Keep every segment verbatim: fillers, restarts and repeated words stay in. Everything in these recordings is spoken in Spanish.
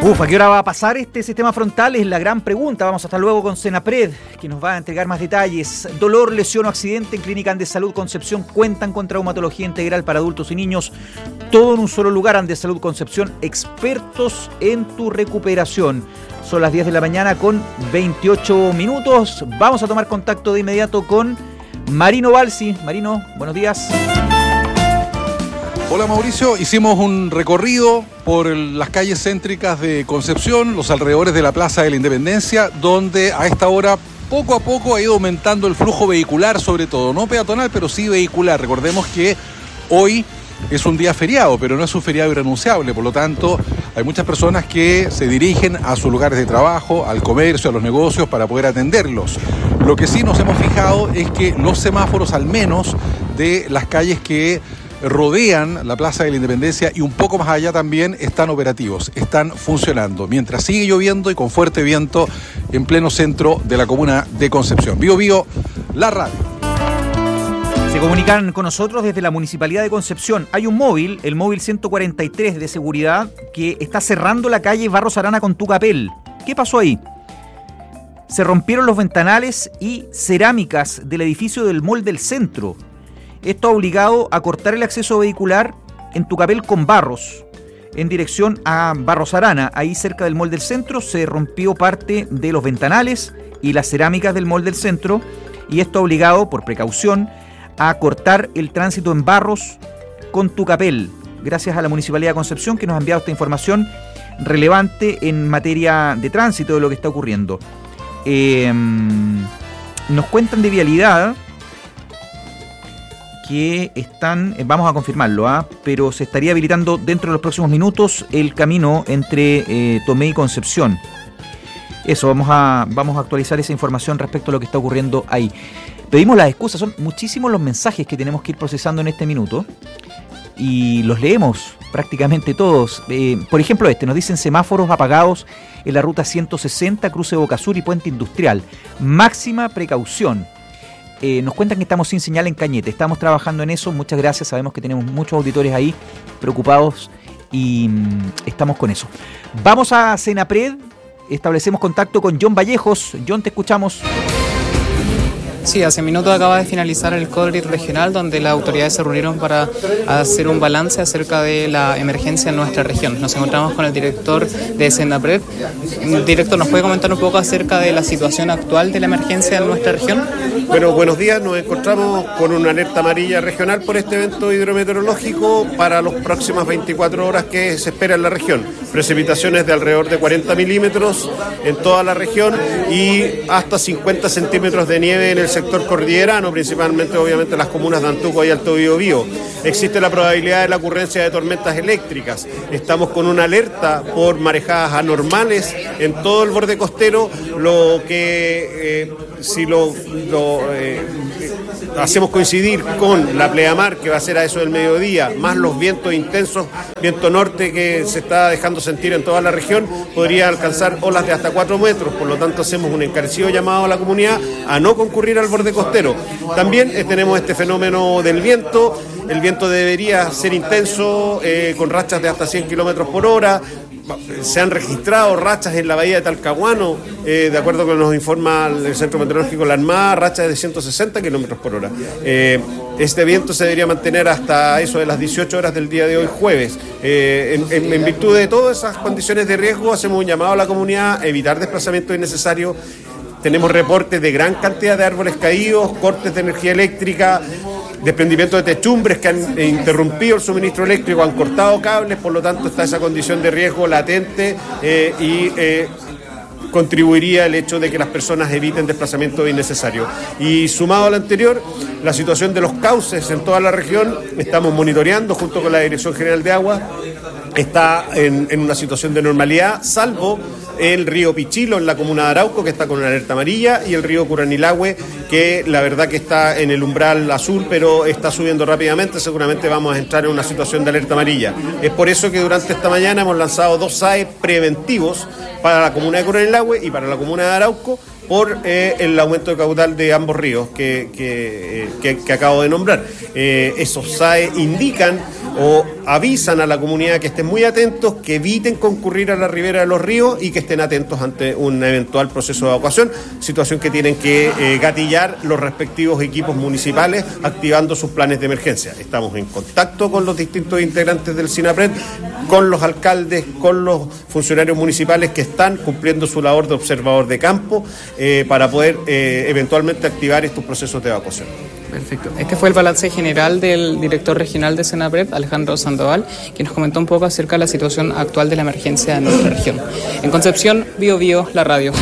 Uf, ¿a qué hora va a pasar este sistema frontal? Es la gran pregunta. Vamos hasta luego con Senapred, que nos va a entregar más detalles. Dolor, lesión o accidente en Clínica Andesalud Concepción cuentan con traumatología integral para adultos y niños. Todo en un solo lugar. Andesalud Concepción, expertos en tu recuperación. Son las diez de la mañana con veintiocho minutos. Vamos a tomar contacto de inmediato con Marino Balsi. Marino, buenos días. Hola Mauricio, hicimos un recorrido por las calles céntricas de Concepción, los alrededores de la Plaza de la Independencia, donde a esta hora poco a poco ha ido aumentando el flujo vehicular, sobre todo, no peatonal, pero sí vehicular. Recordemos que hoy es un día feriado, pero no es un feriado irrenunciable, por lo tanto hay muchas personas que se dirigen a sus lugares de trabajo, al comercio, a los negocios para poder atenderlos. Lo que sí nos hemos fijado es que los semáforos, al menos de las calles que rodean la Plaza de la Independencia y un poco más allá también, están operativos, están funcionando, mientras sigue lloviendo y con fuerte viento en pleno centro de la comuna de Concepción. Bío Bío, la radio. Se comunican con nosotros desde la Municipalidad de Concepción. Hay un móvil, el móvil ciento cuarenta y tres de seguridad, que está cerrando la calle Barros Arana con Tucapel. ¿Qué pasó ahí? Se rompieron los ventanales y cerámicas del edificio del Mall del Centro. Esto ha obligado a cortar el acceso vehicular en Tucapel con Barros, en dirección a Barros Arana. Ahí cerca del Mall del Centro se rompió parte de los ventanales y las cerámicas del Mall del Centro, y esto ha obligado, por precaución, a cortar el tránsito en Barros con Tucapel, gracias a la Municipalidad de Concepción, que nos ha enviado esta información relevante en materia de tránsito de lo que está ocurriendo. Eh, nos cuentan de vialidad que están, vamos a confirmarlo, ¿ah? pero se estaría habilitando dentro de los próximos minutos el camino entre eh, Tomé y Concepción. Eso, vamos a, vamos a actualizar esa información respecto a lo que está ocurriendo ahí. Pedimos las excusas, son muchísimos los mensajes que tenemos que ir procesando en este minuto y los leemos prácticamente todos. Eh, por ejemplo, este, nos dicen semáforos apagados en la ruta ciento sesenta, cruce Boca Sur y Puente Industrial. Máxima precaución. Eh, nos cuentan que estamos sin señal en Cañete. Estamos trabajando en eso. Muchas gracias. Sabemos que tenemos muchos auditores ahí preocupados y mm, estamos con eso. Vamos a Senapred. Establecemos contacto con John Vallejos. John, te escuchamos. Sí, hace minutos acaba de finalizar el CODRID regional, donde las autoridades se reunieron para hacer un balance acerca de la emergencia en nuestra región. Nos encontramos con el director de Senapred. Director, ¿nos puede comentar un poco acerca de la situación actual de la emergencia en nuestra región? Bueno, buenos días. Nos encontramos con una alerta amarilla regional por este evento hidrometeorológico para las próximas veinticuatro horas que se espera en la región. Precipitaciones de alrededor de cuarenta milímetros en toda la región y hasta cincuenta centímetros de nieve en el sector cordillerano, principalmente obviamente las comunas de Antuco y Alto Biobío. Existe la probabilidad de la ocurrencia de tormentas eléctricas. Estamos con una alerta por marejadas anormales en todo el borde costero, lo que eh, si lo, lo eh, hacemos coincidir con la pleamar, que va a ser a eso del mediodía, más los vientos intensos, viento norte que se está dejando sentir en toda la región, podría alcanzar olas de hasta cuatro metros. Por lo tanto, hacemos un encarecido llamado a la comunidad a no concurrir al borde costero. También eh, tenemos este fenómeno del viento. El viento debería ser intenso, eh, con rachas de hasta cien kilómetros por hora. Se han registrado rachas en la bahía de Talcahuano, eh, de acuerdo con lo que nos informa el Centro Meteorológico de la Armada, rachas de ciento sesenta kilómetros por hora. Eh, este viento se debería mantener hasta eso de las dieciocho horas del día de hoy, jueves. Eh, en, en, en virtud de todas esas condiciones de riesgo, hacemos un llamado a la comunidad a evitar desplazamientos innecesarios. Tenemos reportes de gran cantidad de árboles caídos, cortes de energía eléctrica, desprendimiento de techumbres que han interrumpido el suministro eléctrico, han cortado cables, por lo tanto está esa condición de riesgo latente eh, y eh, contribuiría el hecho de que las personas eviten desplazamiento innecesario. Y sumado a lo anterior, la situación de los cauces en toda la región, estamos monitoreando junto con la Dirección General de Agua, está en, en una situación de normalidad, salvo el río Pichilo en la comuna de Arauco, que está con una alerta amarilla, y el río Curanilahue, que la verdad que está en el umbral azul, pero está subiendo rápidamente. Seguramente vamos a entrar en una situación de alerta amarilla. Es por eso que durante esta mañana hemos lanzado dos S A E preventivos para la comuna de Curanilahue y para la comuna de Arauco, por eh, el aumento de caudal de ambos ríos que, que, eh, que, que acabo de nombrar. Eh, esos S A E indican o avisan a la comunidad que estén muy atentos, que eviten concurrir a la ribera de los ríos y que estén atentos ante un eventual proceso de evacuación, situación que tienen que eh, gatillar los respectivos equipos municipales activando sus planes de emergencia. Estamos en contacto con los distintos integrantes del SINAPRED, con los alcaldes, con los funcionarios municipales que están cumpliendo su labor de observador de campo eh, para poder eh, eventualmente activar estos procesos de evacuación. Perfecto. Este fue el balance general del director regional de SENAPRED, Alejandro Sandoval, que nos comentó un poco acerca de la situación actual de la emergencia en nuestra región. En Concepción, Bio Bio, la radio.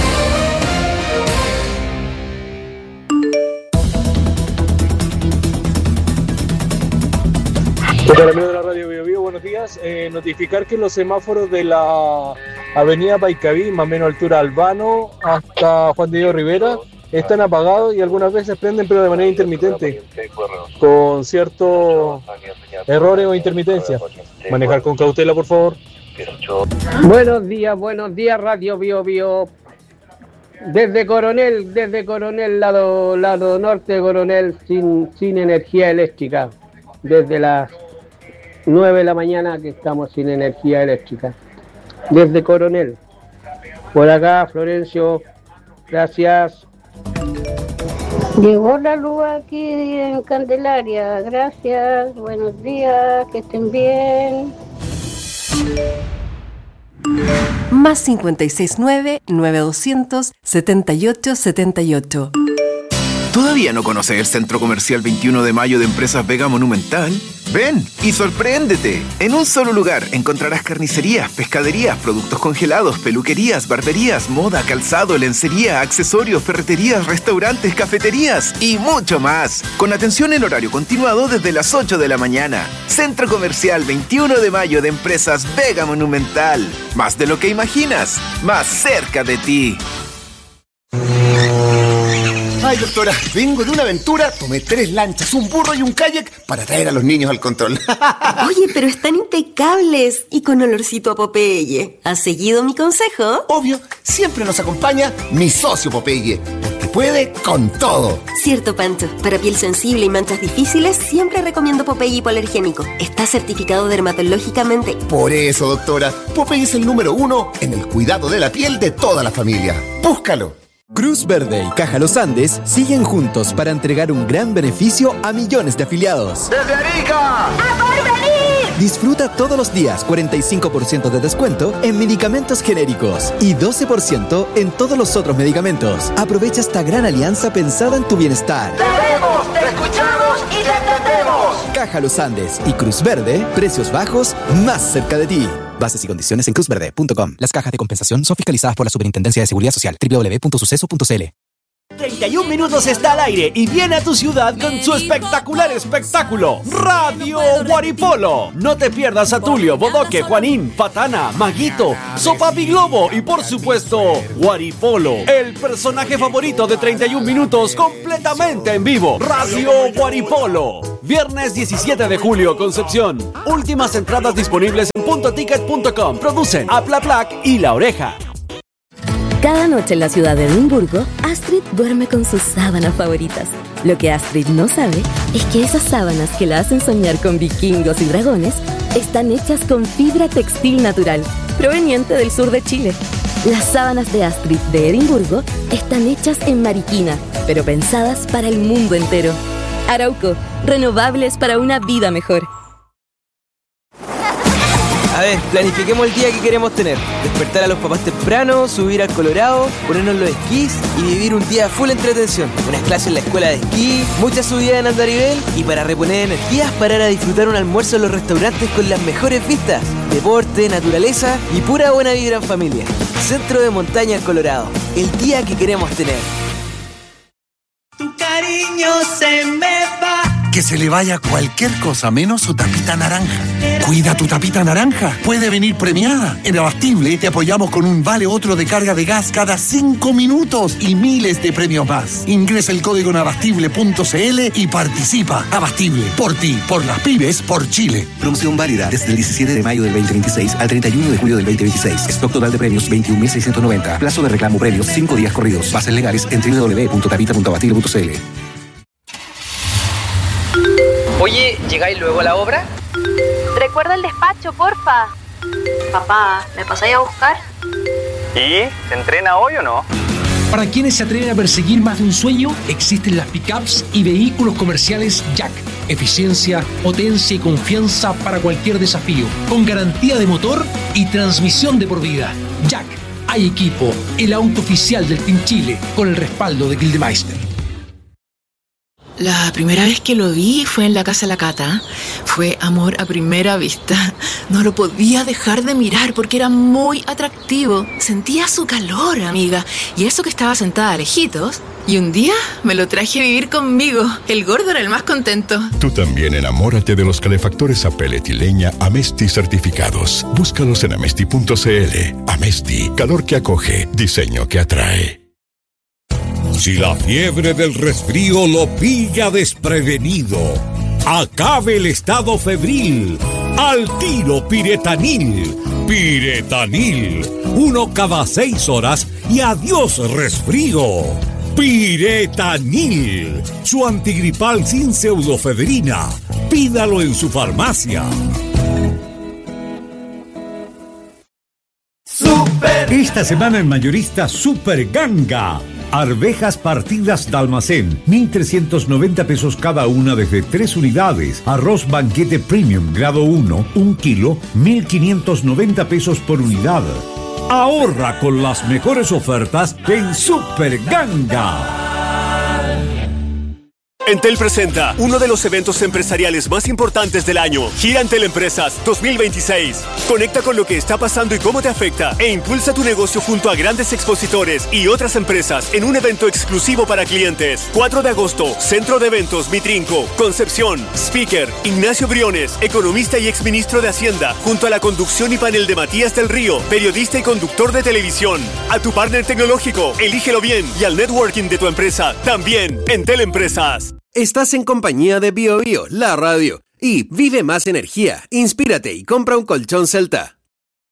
Hola amigos de la radio Bio Bio, buenos días. Eh, notificar que los semáforos de la avenida Paicaví, más o menos altura Albano, hasta Juan de Dios Rivera, están apagados y algunas veces prenden, pero de manera intermitente, con ciertos errores o intermitencias. Manejar con cautela, por favor. Buenos días, buenos días, Radio Bio Bio. Desde Coronel, desde Coronel, lado, lado norte de Coronel, sin, sin energía eléctrica. Desde las nueve de la mañana que estamos sin energía eléctrica. Desde Coronel. Por acá, Florencio, gracias. Llegó la luz aquí en Candelaria, gracias, buenos días, que estén bien. Más cincuenta y seis nueve, nueve doscientos, setenta y ocho setenta y ocho. ¿Todavía no conoces el Centro Comercial veintiuno de Mayo de Empresas Vega Monumental? Ven y sorpréndete. En un solo lugar encontrarás carnicerías, pescaderías, productos congelados, peluquerías, barberías, moda, calzado, lencería, accesorios, ferreterías, restaurantes, cafeterías y mucho más. Con atención en horario continuado desde las ocho de la mañana. Centro Comercial veintiuno de Mayo de Empresas Vega Monumental. Más de lo que imaginas, más cerca de ti. Ay, doctora, vengo de una aventura, tomé tres lanchas, un burro y un kayak para traer a los niños al control. Oye, pero están impecables y con olorcito a Popeye. ¿Has seguido mi consejo? Obvio, siempre nos acompaña mi socio Popeye, porque puede con todo. Cierto, Pancho. Para piel sensible y manchas difíciles, siempre recomiendo Popeye hipoalergénico. Está certificado dermatológicamente. Por eso, doctora, Popeye es el número uno en el cuidado de la piel de toda la familia. Búscalo. Cruz Verde y Caja Los Andes siguen juntos para entregar un gran beneficio a millones de afiliados. ¡Desde Arica! ¡A Porvenir! Disfruta todos los días cuarenta y cinco por ciento de descuento en medicamentos genéricos y doce por ciento en todos los otros medicamentos. Aprovecha esta gran alianza pensada en tu bienestar. ¡Te vemos, te escuchamos y te entendemos! Caja Los Andes y Cruz Verde, precios bajos más cerca de ti. Bases y condiciones en cruz verde punto com. Las cajas de compensación son fiscalizadas por la Superintendencia de Seguridad Social. doble u doble u doble u punto suceso punto c l. treinta y un minutos está al aire y viene a tu ciudad con su espectacular espectáculo Radio Guaripolo. No te pierdas a Tulio, Bodoque, Juanín, Patana, Maguito, Sopapi Globo y por supuesto Guaripolo, el personaje favorito de treinta y un minutos completamente en vivo. Radio Guaripolo, viernes diecisiete de julio, Concepción. Últimas entradas disponibles en punto ticket punto com. Producen Aplaplac y La Oreja. Cada noche en la ciudad de Edimburgo, Astrid duerme con sus sábanas favoritas. Lo que Astrid no sabe es que esas sábanas que la hacen soñar con vikingos y dragones están hechas con fibra textil natural, proveniente del sur de Chile. Las sábanas de Astrid de Edimburgo están hechas en Mariquina, pero pensadas para el mundo entero. Arauco, renovables para una vida mejor. A ver, planifiquemos el día que queremos tener. Despertar a los papás temprano, subir al Colorado, ponernos los esquís y vivir un día full entretención. Unas clases en la escuela de esquí, muchas subidas en andarivel y para reponer energías parar a disfrutar un almuerzo en los restaurantes con las mejores vistas. Deporte, naturaleza y pura buena vibra en familia. Centro de Montaña el Colorado. El día que queremos tener. Tu cariño se me va. Que se le vaya cualquier cosa menos su tapita naranja. Cuida tu tapita naranja. Puede venir premiada. En Abastible te apoyamos con un vale otro de carga de gas cada cinco minutos y miles de premios más. Ingresa el código en abastible punto c l y participa. Abastible. Por ti, por las pymes, por Chile. Promoción válida desde el diecisiete de mayo del veinte veintiséis al treinta y uno de julio del veinte veintiséis. Stock total de premios veintiún mil seiscientos noventa. Plazo de reclamo premios cinco días corridos. Bases legales en doble u doble u doble u punto tapita punto abastible punto c l. Oye, ¿llegáis luego a la obra? Recuerda el despacho, porfa. Papá, ¿me pasáis a buscar? ¿Y? ¿Se entrena hoy o no? Para quienes se atreven a perseguir más de un sueño, existen las pickups y vehículos comerciales Jack. Eficiencia, potencia y confianza para cualquier desafío, con garantía de motor y transmisión de por vida. Jack, hay equipo, el auto oficial del Team Chile, con el respaldo de Gildemeister. La primera vez que lo vi fue en la casa de la Cata. Fue amor a primera vista. No lo podía dejar de mirar porque era muy atractivo. Sentía su calor, amiga. Y eso que estaba sentada lejitos. Y un día me lo traje a vivir conmigo. El gordo era el más contento. Tú también enamórate de los calefactores a pellet y leña Amesti certificados. Búscalos en amesti punto cl. Amesti, calor que acoge, diseño que atrae. Si la fiebre del resfrío lo pilla desprevenido, acabe el estado febril. Al tiro Piretanil. Piretanil. Uno cada seis horas y adiós resfrío. Piretanil. Su antigripal sin pseudofedrina. Pídalo en su farmacia. Super. Esta semana en mayorista Super Ganga. Arvejas partidas de almacén, mil trescientos noventa pesos cada una desde tres unidades. Arroz banquete premium grado uno, un kilo, mil quinientos noventa pesos por unidad. Ahorra con las mejores ofertas en Super Ganga. Entel presenta uno de los eventos empresariales más importantes del año, Gira Entel Empresas dos mil veintiséis. Conecta con lo que está pasando y cómo te afecta e impulsa tu negocio junto a grandes expositores y otras empresas en un evento exclusivo para clientes. cuatro de agosto, Centro de Eventos Mitrinco, Concepción. Speaker, Ignacio Briones, economista y exministro de Hacienda, junto a la conducción y panel de Matías del Río, periodista y conductor de televisión. A tu partner tecnológico, elígelo bien, y al networking de tu empresa, también, Entel Empresas. Estás en compañía de Bio Bio, la radio. Y vive más energía, inspírate y compra un colchón Celta.